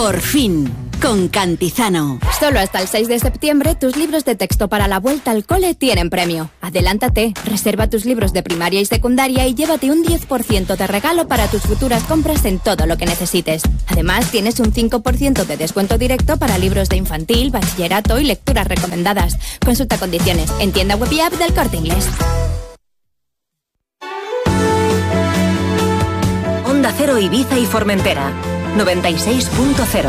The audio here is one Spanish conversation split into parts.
Por fin, con Cantizano. Solo hasta el 6 de septiembre tus libros de texto para la vuelta al cole tienen premio. Adelántate, reserva tus libros de primaria y secundaria y llévate un 10% de regalo para tus futuras compras en todo lo que necesites. Además, tienes un 5% de descuento directo para libros de infantil, bachillerato y lecturas recomendadas. Consulta condiciones en tienda web y app del Corte Inglés. Onda Cero Ibiza y Formentera, 96.0.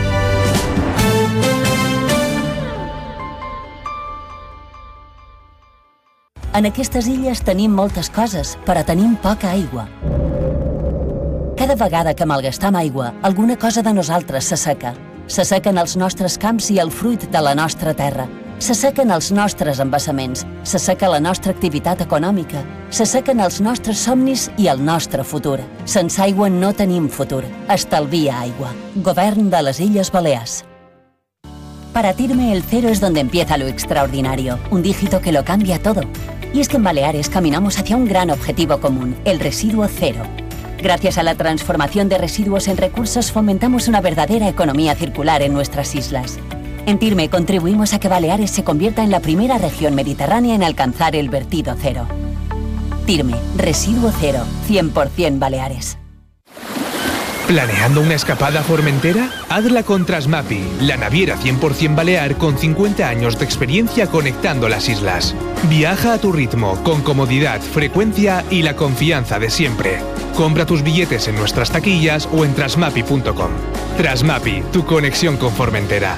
En aquestes illes tenim moltes coses, però tenim poca aigua. Cada vegada que malgastam aigua, alguna cosa de nosaltres s'asseca. S'assequen els nostres camps i el fruit de la nostra terra. S'assequen els nostres embassaments, s'asseca la nostra activitat econòmica, s'assequen els nostres somnis i el nostre futur. Sense aigua no tenim futur. Estalvia aigua. Govern de les Illes Balears. Para Tirme el cero es donde empieza lo extraordinario, un dígito que lo cambia todo. Y es que en Baleares caminamos hacia un gran objetivo común, el residuo cero. Gracias a la transformación de residuos en recursos fomentamos una verdadera economía circular en nuestras islas. En Tirme contribuimos a que Baleares se convierta en la primera región mediterránea en alcanzar el vertido cero. Tirme, residuo cero, 100% Baleares. ¿Planeando una escapada a Formentera? Hazla con Trasmapi, la naviera 100% balear con 50 años de experiencia conectando las islas. Viaja a tu ritmo, con comodidad, frecuencia y la confianza de siempre. Compra tus billetes en nuestras taquillas o en trasmapi.com. Trasmapi, tu conexión con Formentera.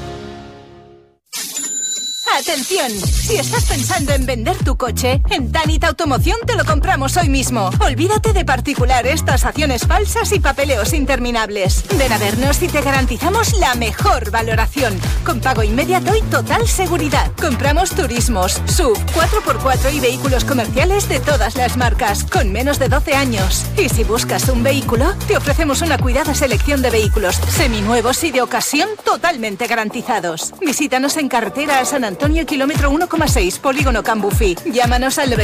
¡Atención! Si estás pensando en vender tu coche, en Tanit Automoción te lo compramos hoy mismo. Olvídate de particulares, tasaciones falsas y papeleos interminables. Ven a vernos y te garantizamos la mejor valoración. Con pago inmediato y total seguridad. Compramos turismos, SUV, 4x4 y vehículos comerciales de todas las marcas, con menos de 12 años. Y si buscas un vehículo, te ofrecemos una cuidada selección de vehículos seminuevos y de ocasión totalmente garantizados. Visítanos en carretera a San Antonio, kilómetro 1,6, Polígono Cambufi. Llámanos al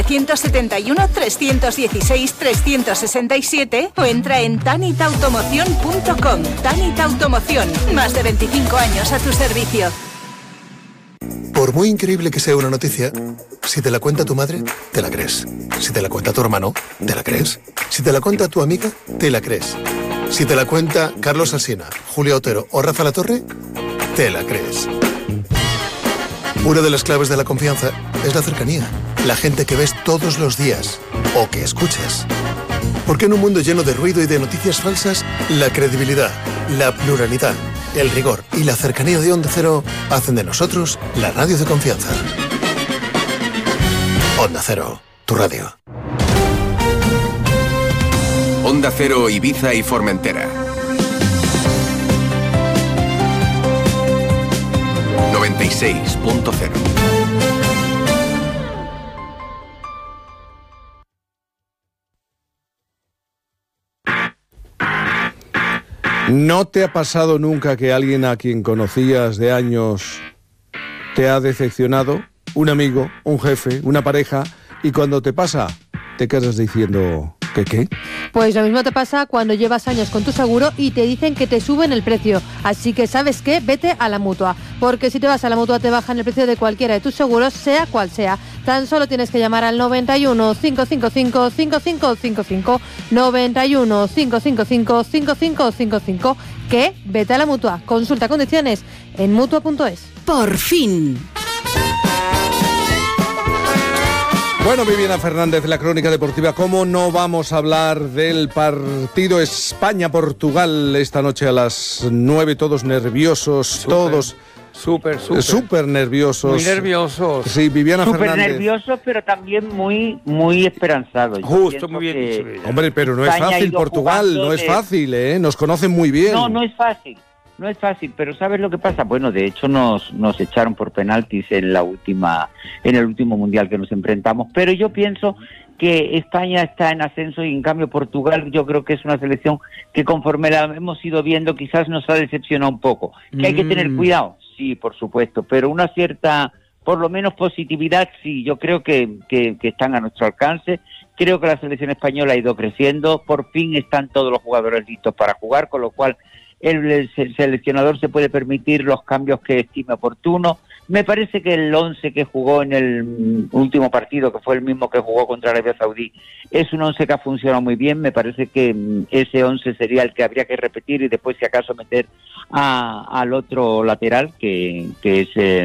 971-316-367 o entra en tanitautomoción.com. Tanit Automoción, más de 25 años a tu servicio. Por muy increíble que sea una noticia, si te la cuenta tu madre, te la crees. Si te la cuenta tu hermano, te la crees. Si te la cuenta tu amiga, te la crees. Si te la cuenta Carlos Alsina, Julia Otero o Rafa Latorre, te la crees. Una de las claves de la confianza es la cercanía, la gente que ves todos los días o que escuchas. Porque en un mundo lleno de ruido y de noticias falsas, la credibilidad, la pluralidad, el rigor y la cercanía de Onda Cero hacen de nosotros la radio de confianza. Onda Cero, tu radio. Onda Cero Ibiza y Formentera. 96.0. ¿No te ha pasado nunca que alguien a quien conocías de años te ha decepcionado? Un amigo, un jefe, una pareja, y cuando te pasa, te quedas diciendo... ¿Qué? Pues lo mismo te pasa cuando llevas años con tu seguro y te dicen que te suben el precio. Así que, ¿sabes qué? Vete a la Mutua. Porque si te vas a la Mutua te bajan el precio de cualquiera de tus seguros, sea cual sea. Tan solo tienes que llamar al 91 555 5555, 91 555 5555, que vete a la Mutua. Consulta condiciones en Mutua.es. Por fin. Bueno, Viviana Fernández, la crónica deportiva. ¿Cómo no vamos a hablar del partido España-Portugal esta noche a las 9? Todos nerviosos, todos súper nerviosos. Muy nerviosos. Sí, Viviana Fernández. Súper nerviosos, pero también muy esperanzados. Justo, muy bien dicho. Hombre, pero no es fácil Portugal, no es fácil, ¿eh? Nos conocen muy bien. No es fácil. No es fácil, pero ¿sabes lo que pasa? Bueno, de hecho nos echaron por penaltis en el último mundial que nos enfrentamos, pero yo pienso que España está en ascenso y en cambio Portugal yo creo que es una selección que conforme la hemos ido viendo quizás nos ha decepcionado un poco. ¿Que hay que tener cuidado? Sí, por supuesto, pero una cierta, por lo menos positividad, sí, yo creo que están a nuestro alcance. Creo que la selección española ha ido creciendo, por fin están todos los jugadores listos para jugar, con lo cual el seleccionador se puede permitir los cambios que estime oportuno. Me parece que el 11 que jugó en el último partido, que fue el mismo que jugó contra Arabia Saudí, es un 11 que ha funcionado muy bien. Me parece que ese 11 sería el que habría que repetir y después, si acaso, meter al otro lateral, que es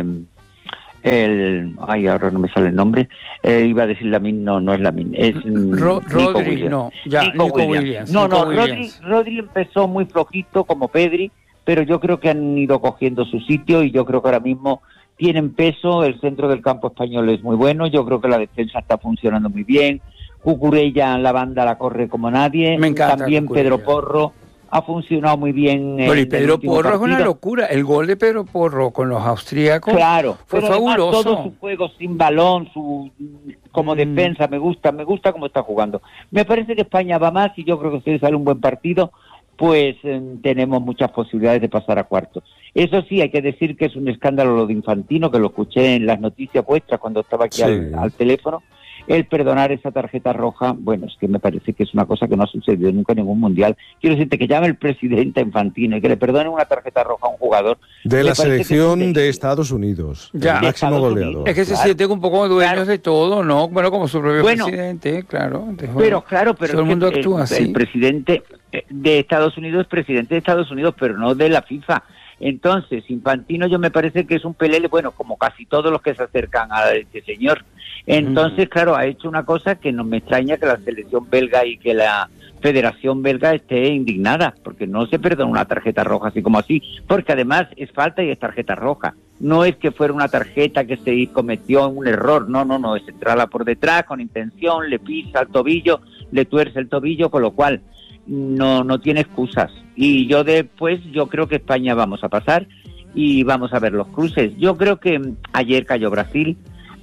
ahora no me sale el nombre. Iba a decir Lamine, no es Lamine, es Rodri, Nico Williams. Rodri empezó muy flojito como Pedri, pero yo creo que han ido cogiendo su sitio y yo creo que ahora mismo tienen peso. El centro del campo español es muy bueno, yo creo que la defensa está funcionando muy bien. Cucurella en la banda la corre como nadie. Me encanta también Cucurella. Pedro Porro ha funcionado muy bien. Bueno, y Pedro Porro es una locura. El gol de Pedro Porro con los austríacos fue fabuloso. Todo su juego sin balón, como defensa, me gusta cómo está jugando. Me parece que España va más y yo creo que si sale un buen partido, pues tenemos muchas posibilidades de pasar a cuartos. Eso sí, hay que decir que es un escándalo lo de Infantino, que lo escuché en las noticias vuestras cuando estaba aquí al teléfono. El perdonar esa tarjeta roja, bueno, es que me parece que es una cosa que no ha sucedido nunca en ningún mundial. Quiero decirte que llame el presidente a Infantino y que le perdone una tarjeta roja a un jugador de la selección de Estados Unidos, el máximo goleador. Es que se siente un poco dueños de todo, ¿no? Bueno, como su propio presidente, claro. Pero todo el mundo actúa así. El presidente de Estados Unidos es presidente de Estados Unidos, pero no de la FIFA. Entonces, Infantino yo me parece que es un pelele, bueno, como casi todos los que se acercan a este señor. Entonces, claro, ha hecho una cosa que no me extraña que la selección belga y que la Federación Belga esté indignada, porque no se perdona una tarjeta roja así como así, porque además es falta y es tarjeta roja. No es que fuera una tarjeta que se cometió un error, no, es entrarla por detrás con intención, le pisa el tobillo, le tuerce el tobillo, con lo cual no tiene excusas. Y yo creo que España vamos a pasar y vamos a ver los cruces. Yo creo que ayer cayó Brasil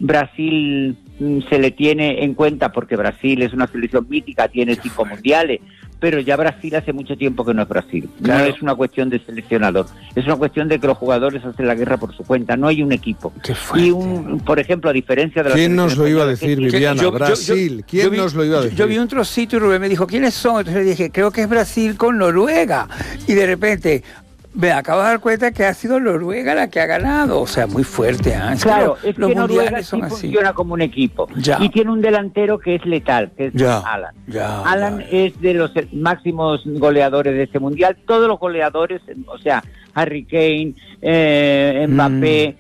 se le tiene en cuenta porque Brasil es una selección mítica, tiene 5 mundiales, pero ya Brasil hace mucho tiempo que no es Brasil. Claro. No es una cuestión de seleccionador, es una cuestión de que los jugadores hacen la guerra por su cuenta, no hay un equipo. Y por ejemplo, a diferencia de la ¿Quién nos lo iba a decir, Viviana? Brasil. ¿Quién nos lo iba a decir? Yo vi un trocito y Rubén me dijo, ¿quiénes son? Entonces le dije, creo que es Brasil con Noruega. Y de repente me acabo de dar cuenta que ha sido Noruega la que ha ganado. O sea, muy fuerte. Claro, es que los Noruega sí funciona como un equipo. Y tiene un delantero que es letal, que es Alan. Alan es de los máximos goleadores de este mundial. Todos los goleadores, o sea, Harry Kane, Mbappé,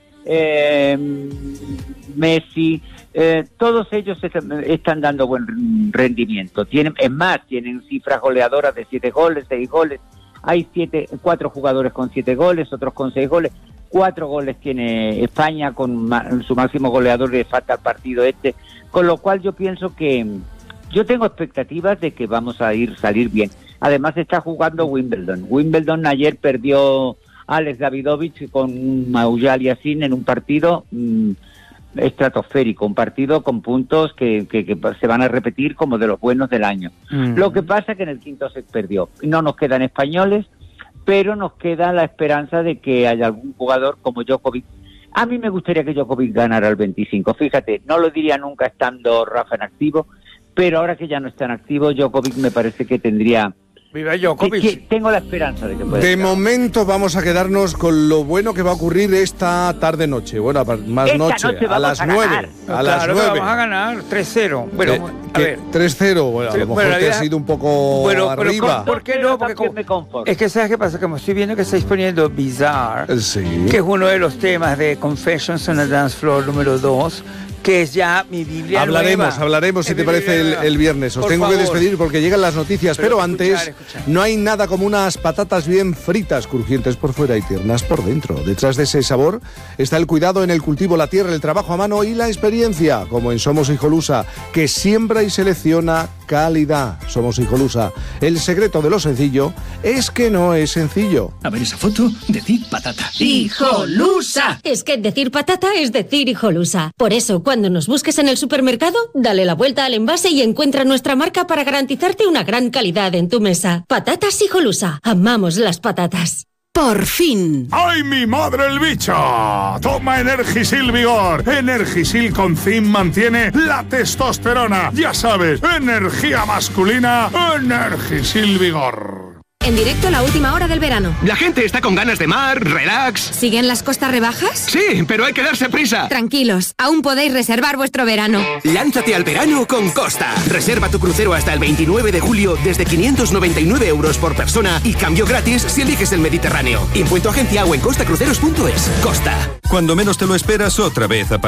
Messi, todos ellos están dando buen rendimiento. Tienen cifras goleadoras de 7 goles, 6 goles. Hay 4 jugadores con 7 goles, otros con 6 goles. 4 goles tiene España con su máximo goleador, le falta el partido con lo cual yo pienso que yo tengo expectativas de que vamos a salir bien. Además está jugando Wimbledon ayer perdió Alex Davidovich con Maujal Yassin en un partido estratosférico, un partido con puntos que se van a repetir como de los buenos del año. Lo que pasa es que en el quinto set perdió. No nos quedan españoles, pero nos queda la esperanza de que haya algún jugador como Djokovic. A mí me gustaría que Djokovic ganara el 25. Fíjate, no lo diría nunca estando Rafa en activo, pero ahora que ya no está en activo, Djokovic me parece que tendría... Viva Djokovic. Tengo la esperanza de que pueda. De momento vamos a quedarnos con lo bueno que va a ocurrir esta tarde-noche. Bueno, más noche, a las 9. A las 9. Vamos a ganar 3-0. Bueno, a ver. 3-0, bueno, a lo mejor te ha sido un poco arriba. ¿Por qué no? Porque es que ¿sabes qué pasa? Como estoy viendo que estáis poniendo Bizarre, que es uno de los temas de Confessions on a Dance Floor número 2, que es ya mi Biblia Hablaremos si te parece el viernes. Os tengo que despedir porque llegan las noticias, pero antes no hay nada como unas patatas bien fritas, crujientes por fuera y tiernas por dentro. Detrás de ese sabor está el cuidado en el cultivo, la tierra, el trabajo a mano y la experiencia, como en Somos Hijolusa, que siembra y selecciona calidad. Somos Hijolusa. El secreto de lo sencillo es que no es sencillo. A ver esa foto, decir patata. ¡Hijolusa! Es que decir patata es decir Hijolusa. Por eso, cuando nos busques en el supermercado, dale la vuelta al envase y encuentra nuestra marca para garantizarte una gran calidad en tu mesa. Patatas Hijolusa. Amamos las patatas. Por fin. ¡Ay, mi madre el bicho! Toma Energisil Vigor. Energisil con zinc mantiene la testosterona. Ya sabes, energía masculina, Energisil Vigor. En directo la última hora del verano. La gente está con ganas de mar, relax. ¿Siguen las costas rebajas? Sí, pero hay que darse prisa. Tranquilos, aún podéis reservar vuestro verano. Lánzate al verano con Costa. Reserva tu crucero hasta el 29 de julio desde 599 euros por persona y cambio gratis si eliges el Mediterráneo. Impuesto agencia o en costacruceros.es. Costa. Cuando menos te lo esperas, otra vez